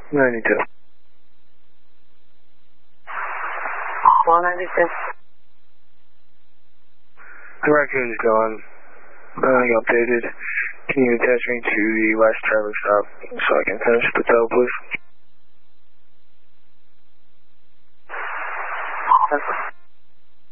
92. 192. The raccoon is gone. Updated. Can you attach me to the last traffic stop so I can finish the tow, please?